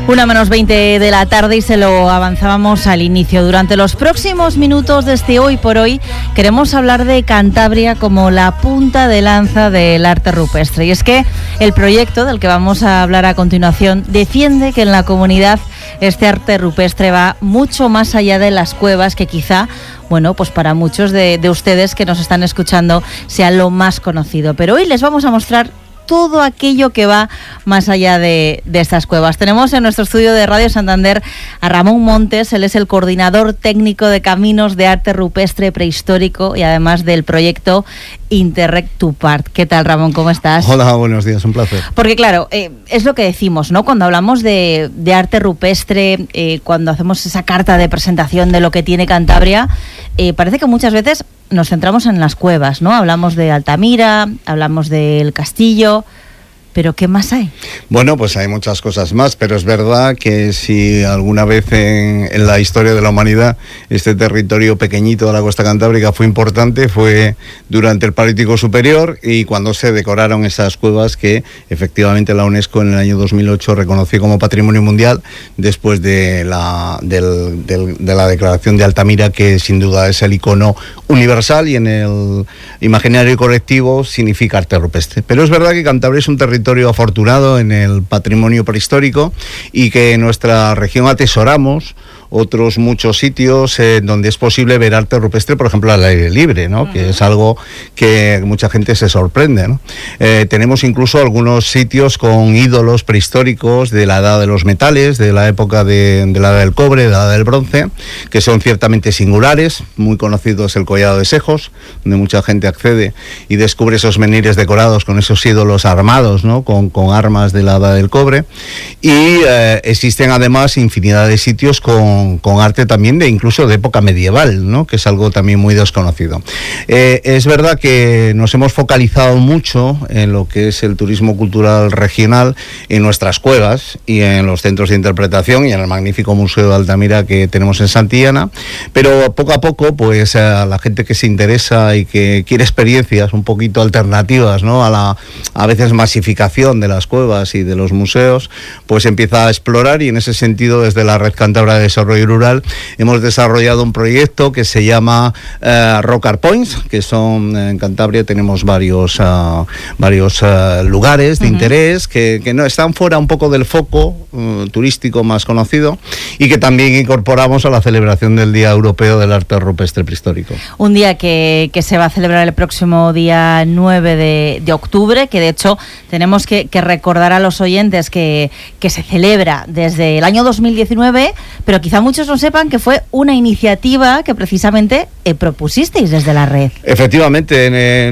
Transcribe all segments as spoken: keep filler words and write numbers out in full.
Una menos veinte de la tarde y se lo avanzábamos al inicio. Durante los próximos minutos de este Hoy por Hoy queremos hablar de Cantabria como la punta de lanza del arte rupestre. Y es que el proyecto del que vamos a hablar a continuación defiende que en la comunidad este arte rupestre va mucho más allá de las cuevas, que quizá, bueno, pues para muchos de, de ustedes que nos están escuchando sea lo más conocido. Pero hoy les vamos a mostrar todo aquello que va más allá de, de estas cuevas. Tenemos en nuestro estudio de Radio Santander a Ramón Montes. Él es el coordinador técnico de Caminos de Arte Rupestre Prehistórico y además del proyecto Interreg Tupart. ¿Qué tal, Ramón? ¿Cómo estás? Hola, buenos días, un placer. Porque claro, eh, es lo que decimos, ¿no? Cuando hablamos de, de arte rupestre, eh, cuando hacemos esa carta de presentación de lo que tiene Cantabria, eh, parece que muchas veces nos centramos en las cuevas, ¿no? Hablamos de Altamira, hablamos del castillo, pero ¿qué más hay? Bueno, pues hay muchas cosas más, pero es verdad que si alguna vez en, en la historia de la humanidad este territorio pequeñito de la costa cantábrica fue importante, fue durante el Paleolítico Superior y cuando se decoraron esas cuevas que efectivamente la UNESCO en el año dos mil ocho reconoció como Patrimonio Mundial después de la, del, del, de la declaración de Altamira, que sin duda es el icono universal y en el imaginario colectivo significa arte rupestre. Pero es verdad que Cantabria es un territorio afortunado en el patrimonio prehistórico y que en nuestra región atesoramos otros muchos sitios eh, donde es posible ver arte rupestre, por ejemplo al aire libre, ¿no? Uh-huh. Que es algo que mucha gente se sorprende, ¿no? Eh, tenemos incluso algunos sitios con ídolos prehistóricos de la edad de los metales, de la época de, de la edad del cobre, de la edad del bronce, que son ciertamente singulares. Muy conocido es el Collado de Sejos, donde mucha gente accede y descubre esos menires decorados con esos ídolos armados, ¿no? Con, con armas de la edad del cobre. Y eh, existen además infinidad de sitios con Con, con arte también de incluso de época medieval, ¿no? Que es algo también muy desconocido. Eh, es verdad que nos hemos focalizado mucho en lo que es el turismo cultural regional, en nuestras cuevas y en los centros de interpretación y en el magnífico Museo de Altamira que tenemos en Santillana, pero poco a poco, pues a la gente que se interesa y que quiere experiencias un poquito alternativas, ¿no? A la a veces masificación de las cuevas y de los museos, pues empieza a explorar, y en ese sentido desde la Red Cántabra de Desarrollo Rural hemos desarrollado un proyecto que se llama uh, Rock Art Points, que son en Cantabria tenemos varios uh, varios uh, lugares de uh-huh. interés que, que no están fuera un poco del foco uh, turístico más conocido y que también incorporamos a la celebración del Día Europeo del Arte Rupestre Prehistórico. Un día que, que se va a celebrar el próximo día nueve de, de octubre, que de hecho tenemos que, que recordar a los oyentes que, que se celebra desde el año dos mil diecinueve, pero quizá muchos no sepan que fue una iniciativa que precisamente eh, propusisteis desde la red. Efectivamente,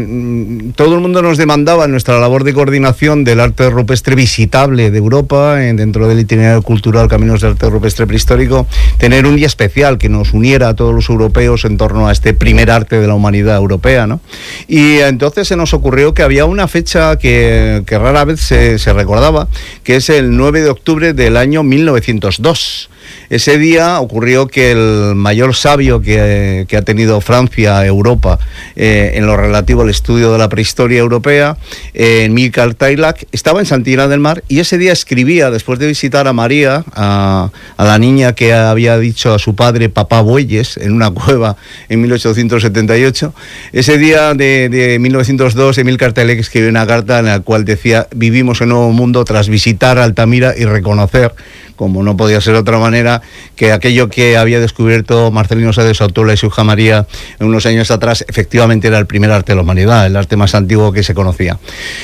eh, todo el mundo nos demandaba en nuestra labor de coordinación del arte rupestre visitable de Europa, eh, dentro del itinerario cultural Caminos de Arte Rupestre Prehistórico, tener un día especial que nos uniera a todos los europeos en torno a este primer arte de la humanidad europea, ¿no? Y entonces se nos ocurrió que había una fecha que, que rara vez se, se recordaba, que es el nueve de octubre del año mil novecientos dos. Ese día ocurrió que el mayor sabio que, que ha tenido Francia, Europa, eh, en lo relativo al estudio de la prehistoria europea, eh, Michael Tailac, estaba en Santillana del Mar y ese día escribía, después de visitar a María, a, a la niña que había dicho a su padre Papá Bueyes, en una cueva en mil ochocientos setenta y ocho, ese día de, de mil novecientos dos, Emilcar Tailac escribió una carta en la cual decía: vivimos en un nuevo mundo tras visitar Altamira y reconocer, como no podía ser de otra manera, que aquello que había descubierto Marcelino Sáenz de Sotula y su hija María en unos años atrás efectivamente era el primer arte de la humanidad, el arte más antiguo que se conocía.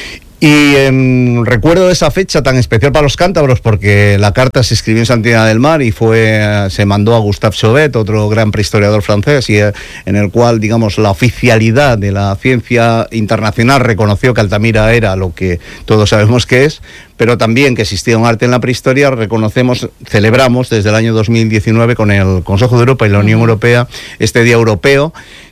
Y eh, recuerdo esa fecha tan especial para los cántabros porque la carta se escribió en Santillana del Mar y fue se mandó a Gustave Chauvet, otro gran prehistoriador francés, y eh, en el cual, digamos, la oficialidad de la ciencia internacional reconoció que Altamira era lo que todos sabemos que es, pero también que existía un arte en la prehistoria. Reconocemos, celebramos desde el año dos mil diecinueve con el Consejo de Europa y la Unión Europea este Día Europeo,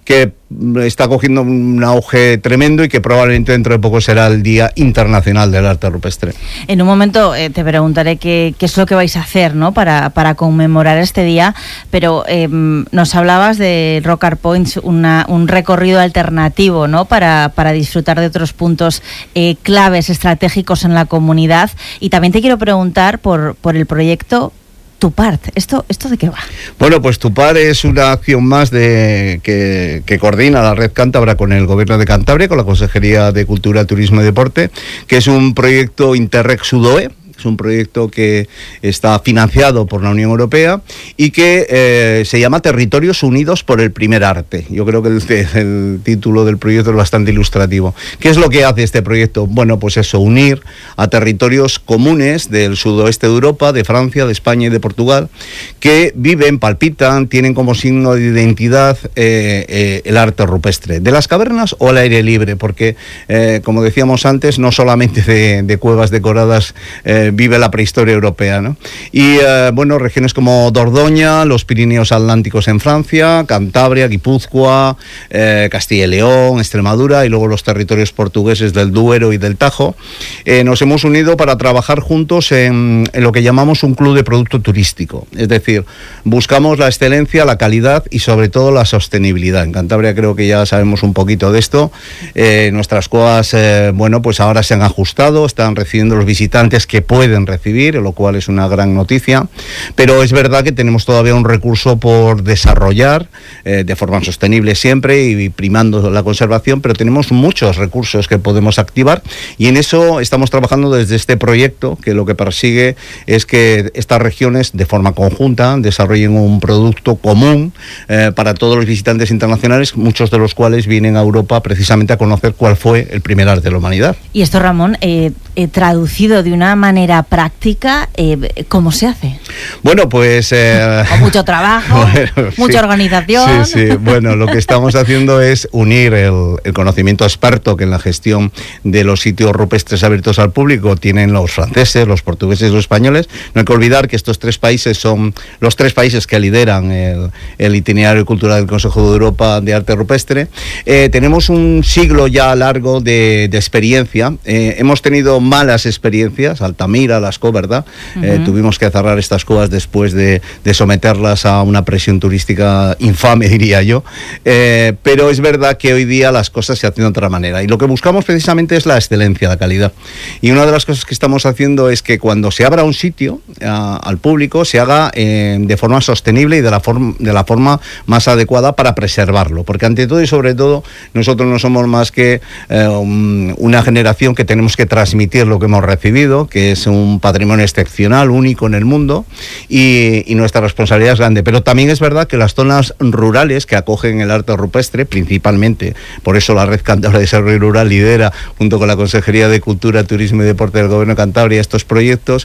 que está cogiendo un auge tremendo y que probablemente dentro de poco será el Día Internacional del Arte Rupestre. En un momento eh, te preguntaré qué, qué es lo que vais a hacer, ¿no?, para, para conmemorar este día, pero eh, nos hablabas de Rock Art Points, una, un recorrido alternativo, ¿no?, para, para disfrutar de otros puntos eh, claves, estratégicos en la comunidad. Y también te quiero preguntar por, por el proyecto Tupart. ¿Esto, ¿Esto de qué va? Bueno, pues Tupart es una acción más de que, que coordina la Red Cántabra con el Gobierno de Cantabria, con la Consejería de Cultura, Turismo y Deporte, que es un proyecto Interreg Sudoe. Es un proyecto que está financiado por la Unión Europea y que eh, se llama Territorios Unidos por el Primer Arte. Yo creo que el, el título del proyecto es bastante ilustrativo. ¿Qué es lo que hace este proyecto? Bueno, pues eso, unir a territorios comunes del sudoeste de Europa, de Francia, de España y de Portugal, que viven, palpitan, tienen como signo de identidad eh, eh, el arte rupestre, de las cavernas o al aire libre, porque, eh, como decíamos antes, no solamente de, de cuevas decoradas eh, vive la prehistoria europea, ¿no? Y eh, bueno, regiones como Dordoña, los Pirineos Atlánticos en Francia, Cantabria, Guipúzcoa, eh, Castilla y León, Extremadura y luego los territorios portugueses del Duero y del Tajo, eh, nos hemos unido para trabajar juntos en, en lo que llamamos un club de producto turístico. Es decir, buscamos la excelencia, la calidad y sobre todo la sostenibilidad. En Cantabria creo que ya sabemos un poquito de esto. Eh, nuestras cuevas, eh, bueno, pues ahora se han ajustado, están recibiendo los visitantes que pueden pueden recibir, lo cual es una gran noticia, pero es verdad que tenemos todavía un recurso por desarrollar eh, de forma sostenible siempre y primando la conservación, pero tenemos muchos recursos que podemos activar y en eso estamos trabajando desde este proyecto, que lo que persigue es que estas regiones de forma conjunta desarrollen un producto común eh, para todos los visitantes internacionales, muchos de los cuales vienen a Europa precisamente a conocer cuál fue el primer arte de la humanidad. Y esto, Ramón, eh, eh, traducido de una manera práctica, eh, ¿cómo se hace? Bueno, pues... Eh, Con mucho trabajo, bueno, mucha sí, organización. Sí, sí, bueno, lo que estamos haciendo es unir el, el conocimiento experto que en la gestión de los sitios rupestres abiertos al público tienen los franceses, los portugueses y los españoles. No hay que olvidar que estos tres países son los tres países que lideran el, el itinerario cultural del Consejo de Europa de arte rupestre. Eh, tenemos un siglo ya largo de, de experiencia. Eh, hemos tenido malas experiencias, Altamira, Lascaux, ¿verdad? Uh-huh. Eh, tuvimos que cerrar estas cuevas después de, de someterlas a una presión turística infame, diría yo. Eh, pero es verdad que hoy día las cosas se hacen de otra manera. Y lo que buscamos precisamente es la excelencia, la calidad. Y una de las cosas que estamos haciendo es que cuando se abra un sitio a, al público, se haga eh, de forma sostenible y de la, forma, de la forma más adecuada para preservarlo. Porque ante todo y sobre todo, nosotros no somos más que eh, un, una generación que tenemos que transmitir lo que hemos recibido, que es un patrimonio excepcional, único en el mundo, y, y nuestra responsabilidad es grande. Pero también es verdad que las zonas rurales que acogen el arte rupestre, principalmente, por eso la Red Cántabra de Desarrollo Rural lidera, junto con la Consejería de Cultura, Turismo y Deporte del Gobierno de Cantabria, estos proyectos,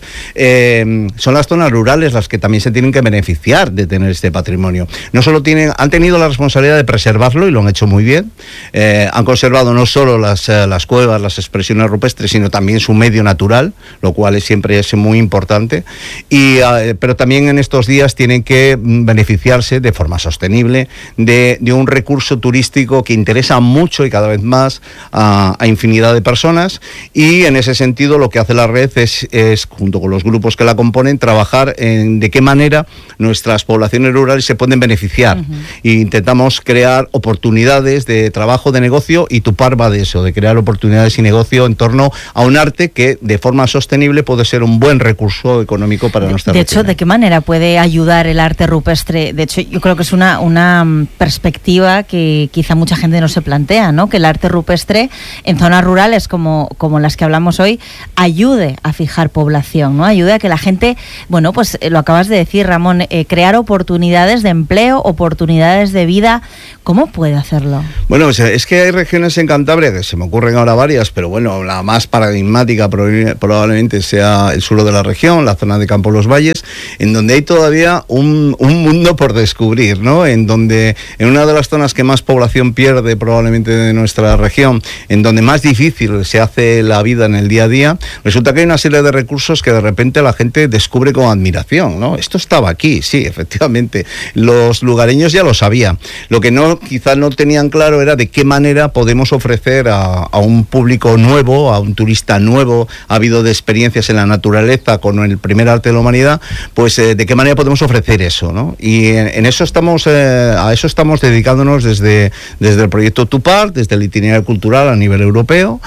eh, son las zonas rurales las que también se tienen que beneficiar de tener este patrimonio. No solo tienen, han tenido la responsabilidad de preservarlo, y lo han hecho muy bien, eh, han conservado no solo las, eh, las cuevas, las expresiones rupestres, sino también su medio natural, lo cual es siempre es muy importante, y, uh, pero también en estos días tienen que beneficiarse de forma sostenible de, de un recurso turístico que interesa mucho y cada vez más a, a infinidad de personas, y en ese sentido lo que hace la red es, es junto con los grupos que la componen, trabajar en de qué manera nuestras poblaciones rurales se pueden beneficiar. Uh-huh. E intentamos crear oportunidades de trabajo, de negocio, y Tupart va de eso, de crear oportunidades y negocio en torno a un arte que de forma sostenible puede ser un buen recurso económico para nuestra De región. hecho, ¿de qué manera puede ayudar el arte rupestre? De hecho, yo creo que es una, una perspectiva que quizá mucha gente no se plantea, ¿no? Que el arte rupestre en zonas rurales como, como las que hablamos hoy ayude a fijar población, ¿no? Ayude a que la gente, bueno, pues lo acabas de decir, Ramón, eh, crear oportunidades de empleo, oportunidades de vida. ¿Cómo puede hacerlo? Bueno, o sea, es que hay regiones en Cantabria, que se me ocurren ahora varias, pero bueno, la más paradigmática probablemente sea el sur de la región, la zona de Campo Los Valles, en donde hay todavía un, un mundo por descubrir, ¿no? En donde, en una de las zonas que más población pierde probablemente de nuestra región, en donde más difícil se hace la vida en el día a día, resulta que hay una serie de recursos que de repente la gente descubre con admiración, ¿no? Esto estaba aquí, sí, efectivamente. Los lugareños ya lo sabían. Lo que no, quizás no tenían claro era de qué manera podemos ofrecer a, a un público nuevo, a un turista nuevo, ha habido de experiencias en la naturaleza con el primer arte de la humanidad, pues eh, de qué manera podemos ofrecer eso, ¿no? Y en, en eso estamos, eh, a eso estamos dedicándonos desde, desde el proyecto Tupar, desde el itinerario cultural a nivel europeo,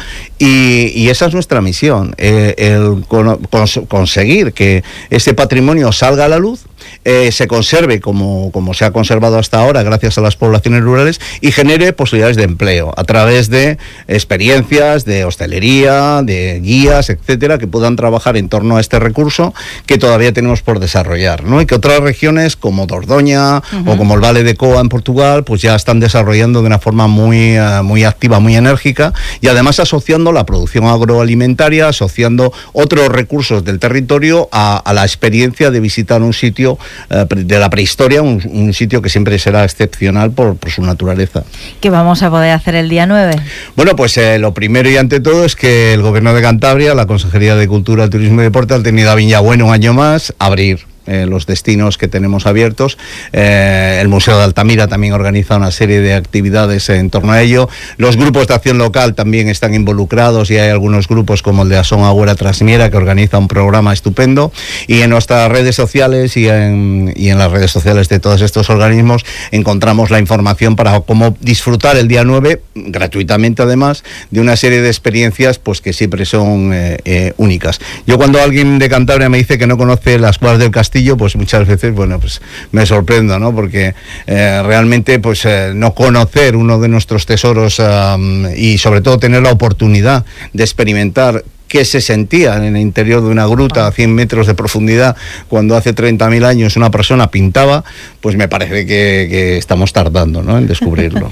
y, y esa es nuestra misión, eh, el con, cons, conseguir que ese patrimonio salga a la luz, Eh, se conserve como, como se ha conservado hasta ahora gracias a las poblaciones rurales y genere posibilidades de empleo a través de experiencias de hostelería, de guías, etcétera, que puedan trabajar en torno a este recurso que todavía tenemos por desarrollar, ¿no? Y que otras regiones como Dordoña uh-huh. o como el Valle de Coa en Portugal pues ya están desarrollando de una forma muy, uh, muy activa, muy enérgica, y además asociando la producción agroalimentaria, asociando otros recursos del territorio a, a la experiencia de visitar un sitio de la prehistoria, un, un sitio que siempre será excepcional por, por su naturaleza. ¿Qué vamos a poder hacer el día nueve? Bueno, pues eh, lo primero y ante todo es que el Gobierno de Cantabria, la Consejería de Cultura, Turismo y Deporte, ha tenido a Viñabueno un año más abrir Eh, los destinos que tenemos abiertos. Eh, el Museo de Altamira también organiza una serie de actividades en torno a ello. Los grupos de acción local también están involucrados y hay algunos grupos como el de Asón Agüera Trasmiera que organiza un programa estupendo, y en nuestras redes sociales y en, y en las redes sociales de todos estos organismos encontramos la información para cómo disfrutar el día nueve, gratuitamente además, de una serie de experiencias pues que siempre son eh, eh, únicas. Yo cuando alguien de Cantabria me dice que no conoce las cuevas del Castillo, pues muchas veces, bueno, pues me sorprendo, ¿no? Porque eh, realmente, pues eh, no conocer uno de nuestros tesoros um, y sobre todo tener la oportunidad de experimentar qué se sentía en el interior de una gruta a cien metros de profundidad cuando hace treinta mil años una persona pintaba, pues me parece que, que estamos tardando, ¿no?, en descubrirlo.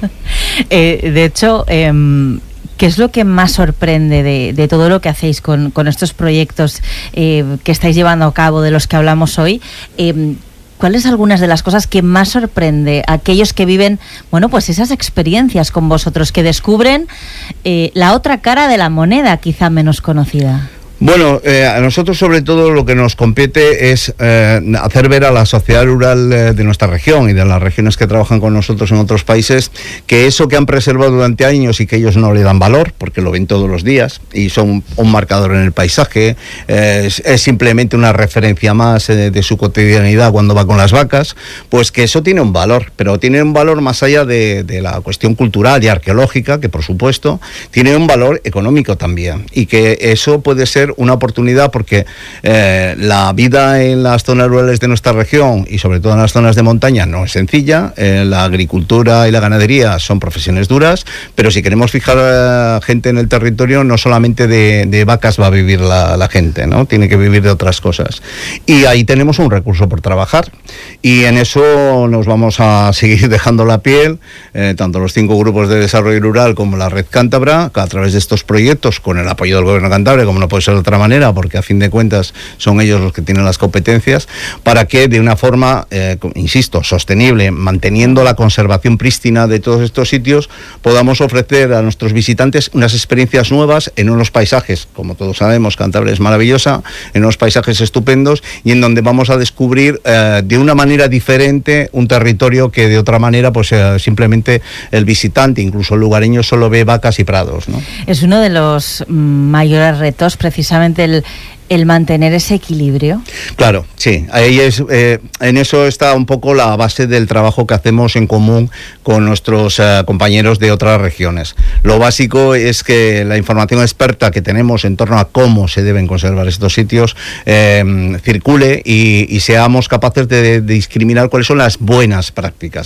eh, de hecho, eh... ¿qué es lo que más sorprende de, de todo lo que hacéis con, con estos proyectos eh, que estáis llevando a cabo, de los que hablamos hoy? Eh, ¿Cuáles algunas de las cosas que más sorprende a aquellos que viven, bueno, pues esas experiencias con vosotros, que descubren eh, la otra cara de la moneda, quizá menos conocida? Bueno, eh, a nosotros sobre todo lo que nos compete es eh, hacer ver a la sociedad rural eh, de nuestra región y de las regiones que trabajan con nosotros en otros países que eso que han preservado durante años y que ellos no le dan valor, porque lo ven todos los días y son un marcador en el paisaje, eh, es, es simplemente una referencia más eh, de su cotidianidad cuando va con las vacas, pues que eso tiene un valor, pero tiene un valor más allá de, de la cuestión cultural y arqueológica, que por supuesto tiene un valor económico también, y que eso puede ser una oportunidad porque eh, la vida en las zonas rurales de nuestra región y sobre todo en las zonas de montaña no es sencilla. Eh, la agricultura y la ganadería son profesiones duras, pero si queremos fijar a gente en el territorio, no solamente de, de vacas va a vivir la, la gente, ¿no? Tiene que vivir de otras cosas, y ahí tenemos un recurso por trabajar, y en eso nos vamos a seguir dejando la piel, eh, tanto los cinco grupos de desarrollo rural como la Red Cántabra, a través de estos proyectos, con el apoyo del Gobierno de Cantabria, como no puede ser de otra manera, porque a fin de cuentas son ellos los que tienen las competencias, para que de una forma, eh, insisto, sostenible, manteniendo la conservación prístina de todos estos sitios, podamos ofrecer a nuestros visitantes unas experiencias nuevas en unos paisajes, como todos sabemos, Cantabria es maravillosa, en unos paisajes estupendos, y en donde vamos a descubrir eh, de una manera diferente un territorio que de otra manera pues eh, simplemente el visitante, incluso el lugareño, solo ve vacas y prados, ¿no? Es uno de los mayores retos, precisamente el el mantener ese equilibrio. Claro, sí, ahí es, eh, en eso está un poco la base del trabajo que hacemos en común con nuestros eh, compañeros de otras regiones. Lo básico es que la información experta que tenemos en torno a cómo se deben conservar estos sitios eh, circule y, y seamos capaces de, de discriminar cuáles son las buenas prácticas.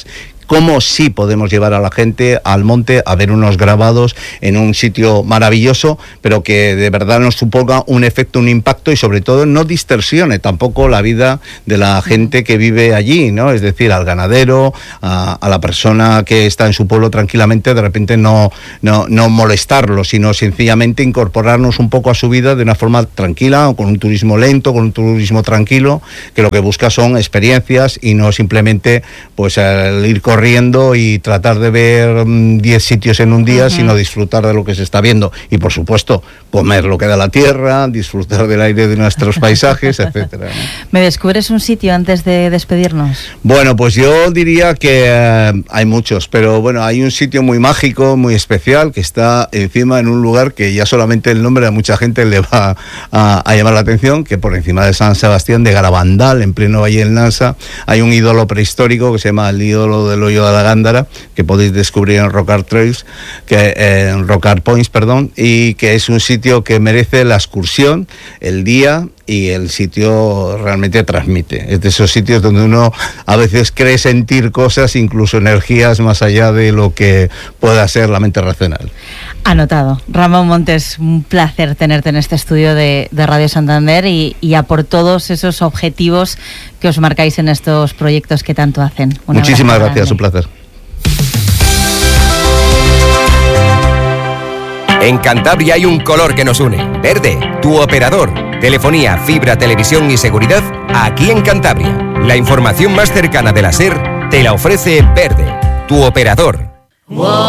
cómo sí podemos llevar a la gente al monte a ver unos grabados en un sitio maravilloso, pero que de verdad nos suponga un efecto, un impacto y sobre todo no distorsione tampoco la vida de la gente que vive allí, ¿no? Es decir, al ganadero, a, a la persona que está en su pueblo tranquilamente, de repente no, no, no molestarlo, sino sencillamente incorporarnos un poco a su vida de una forma tranquila, con un turismo lento, con un turismo tranquilo, que lo que busca son experiencias y no simplemente pues el ir corriendo y tratar de ver diez sitios en un día, uh-huh. sino disfrutar de lo que se está viendo y por supuesto comer lo que da la tierra, disfrutar del aire de nuestros paisajes, etcétera, ¿no? ¿Me descubres un sitio antes de despedirnos? Bueno, pues yo diría que eh, hay muchos, pero bueno, hay un sitio muy mágico, muy especial, que está encima en un lugar que ya solamente el nombre a mucha gente le va a, a llamar la atención, que por encima de San Sebastián de Garabandal, en pleno Valle del Nansa, hay un ídolo prehistórico que se llama el ídolo del Hoyo de la Gándara, que podéis descubrir en Rock Art Trails, que, eh, en Rock Art Points, perdón, y que es un sitio que merece la excursión, el día y el sitio realmente transmite. Es de esos sitios donde uno a veces cree sentir cosas, incluso energías más allá de lo que pueda ser la mente racional. Anotado. Ramón Montes, un placer tenerte en este estudio de, de Radio Santander y, y a por todos esos objetivos que os marcáis en estos proyectos que tanto hacen. Una Muchísimas gracias, grande. Un placer. En Cantabria hay un color que nos une, verde, tu operador. Telefonía, fibra, televisión y seguridad aquí en Cantabria. La información más cercana de la SER te la ofrece Verde, tu operador. Wow.